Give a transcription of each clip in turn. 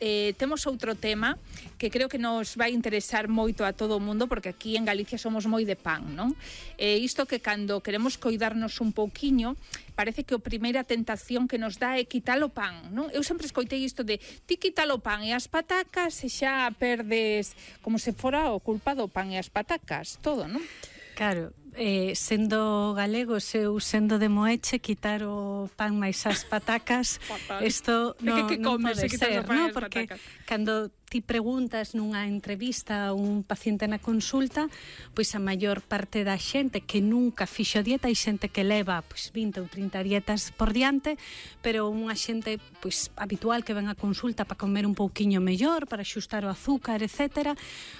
temos outro tema que creo que nos vai interesar moito a todo o mundo, porque aquí en Galicia somos moi de pan, non? Isto que cando queremos coidarnos un pouquiño, parece que a primeira tentación que nos dá é quitar o pan, non? Eu sempre escoitei isto de ti quita o pan e as patacas e xa perdes como se fora o culpa do pan e as patacas, todo, non? Claro, sendo galegos, eu sendo de Moeche, quitar o pan máis as patacas, isto non pode ser, non? Porque cando ti preguntas nunha entrevista a un paciente na consulta, pois a maior parte da xente que nunca fixo dieta, hai xente que leva pois 20 ou 30 dietas por diante, pero unha xente pois habitual que ven a consulta para comer un pouquiño mellor, para xustar o azúcar, etcétera,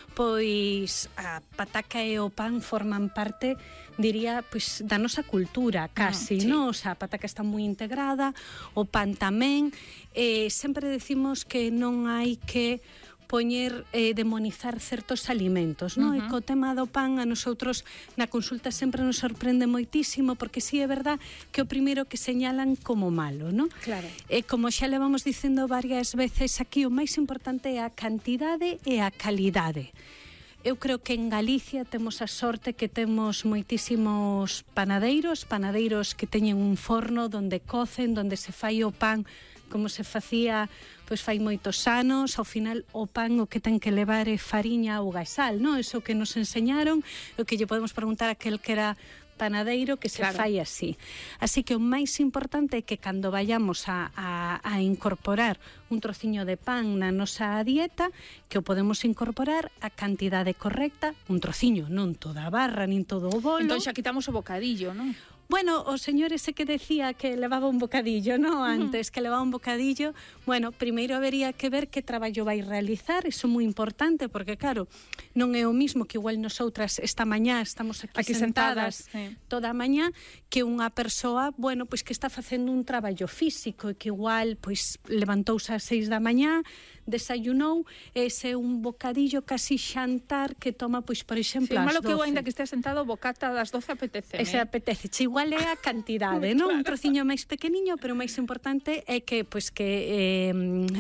pois a pataca e o pan forman parte, diría, pois da nosa cultura, casi, sí. non? O sea, a pataca está moi integrada, o pan tamén. Sempre decimos que non hai que poñer, demonizar certos alimentos, non? E co tema do pan a nosotros na consulta sempre nos sorprende moitísimo, porque sí é verdad que o primeiro que señalan como malo, non? Claro. E como xa le vamos dicendo varias veces aquí, o máis importante é a cantidade e a calidade. Eu creo que en Galicia temos a sorte que temos moitísimos panadeiros que teñen un forno donde cocen, donde se fai o pan como se facía pois fai moitos anos. Ao final o pan o que ten que levar é fariña, auga e sal, non? Eso que nos enseñaron, o que lle podemos preguntar a aquel que era panadeiro, que se fai así. Así que o máis importante é que cando vayamos a incorporar un trociño de pan na nosa dieta, que o podemos incorporar a cantidade correcta, un trociño, non toda a barra, nin todo o bolo. Entón xa quitamos o bocadillo, non? Bueno, o señor ese que decía que levaba un bocadillo, ¿no? Antes que levaba un bocadillo, bueno, primeiro habería que ver que traballo vai realizar, eso é moi importante, porque claro, non é o mismo que igual nosotras esta mañá estamos aquí sentadas toda a mañá, que unha persoa, bueno, pois que está facendo un traballo físico e que igual, pois, levantouse ás 6 da mañá, desayunou, ese un bocadillo casi xantar que toma, pois, por exemplo, ás 12. Malo que eu, ainda que estea sentado, bocata das 12 apetece. Ese apetece, igual é a cantidade, non? Un trociño máis pequeniño, pero o máis importante é que pois que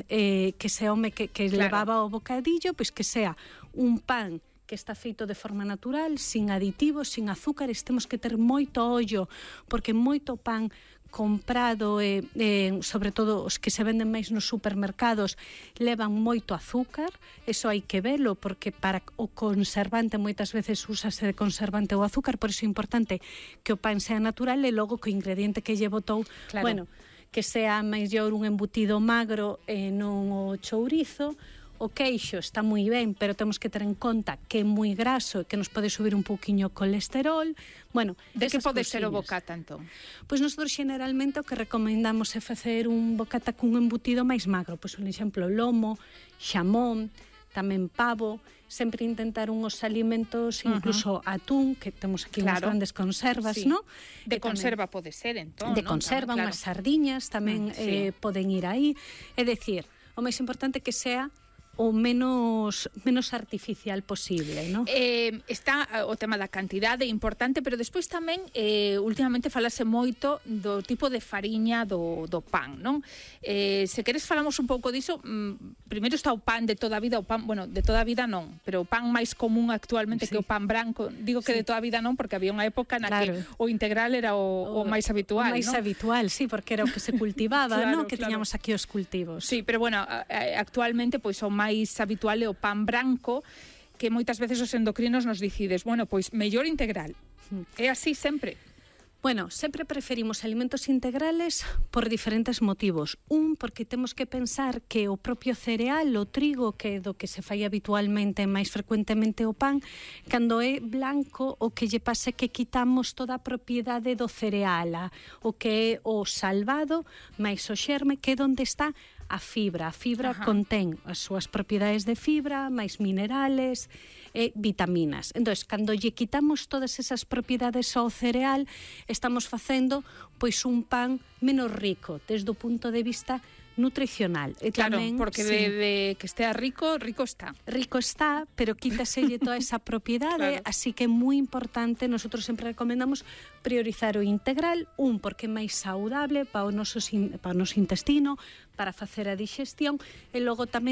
se home que levaba o bocadillo, pois que sea un pan que está feito de forma natural, sin aditivos, sin azúcares. Temos que ter moito ollo, porque moito pan comprado, sobre todo os que se venden máis nos supermercados, levan moito azúcar. Eso hai que velo, porque para o conservante moitas veces úsase de conservante o azúcar, por iso é importante que o pan sea natural e logo que o ingrediente que lle botou, bueno, que sea mellor un embutido magro e non o chourizo. O queixo está moi ben, pero temos que ter en conta que é moi graso e que nos pode subir un pouquiño o colesterol. Bueno, de que pode ser o bocata, entón? Pois nosotros generalmente o que recomendamos é facer un bocata cun embutido máis magro. Pois, por exemplo, lomo, xamón, tamén pavo, sempre intentar unhos alimentos, incluso atún, que temos aquí unhas grandes conservas, non? De conserva pode ser, entón, de conserva, unhas sardiñas tamén poden ir aí. É dicir, o máis importante que sea o menos artificial posible, non? Está o tema da cantidade importante, pero despois tamén últimamente falase moito do tipo de fariña do pan, non? Se queres falamos un pouco diso. Primeiro está o pan de toda a vida, o pan, bueno, de toda a vida non, pero o pan máis común actualmente que o pan branco. Digo que de toda a vida non, porque había unha época na que o integral era o máis habitual, non? O máis habitual, sí, porque era o que se cultivaba, non? Que tiñamos aquí os cultivos. Sí, pero bueno, actualmente pois o máis habitual é o pan branco, que moitas veces os endocrinos nos dicides, bueno, pois mellor integral. É así sempre. Bueno, sempre preferimos alimentos integrales por diferentes motivos. Un, porque temos que pensar que o propio cereal, o trigo, que é do que se fai habitualmente, máis frecuentemente o pan, cando é blanco, o que lle pasa é que quitamos toda a propiedade do cereal, o que é o salvado, máis o xerme, que é onde está a fibra. A fibra contén as súas propiedades de fibra, máis minerales e vitaminas. Entón, cando lle quitamos todas esas propiedades ao cereal, estamos facendo pois un pan menos rico desde o punto de vista nutricional. E claro, tamén, porque de que estea rico, rico está. Rico está, pero quítaselle toda esa propiedade, así que é moi importante, nosotros sempre recomendamos priorizar o integral, porque é máis saudable para o noso intestino, para facer a digestión, e logo tamén